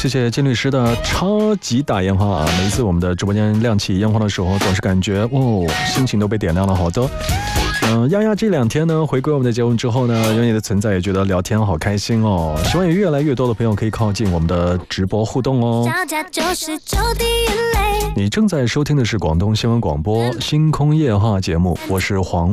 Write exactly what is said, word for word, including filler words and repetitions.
谢谢金律师的超级打烟花啊！每一次我们的直播间亮起烟花的时候，总是感觉哦，心情都被点亮了好多。嗯、呃，丫丫这两天呢，回归我们的节目之后呢，有你的存在，也觉得聊天好开心哦。希望有越来越多的朋友可以靠近我们的直播互动哦。你正在收听的是广东新闻广播星空夜话节目，我是黄。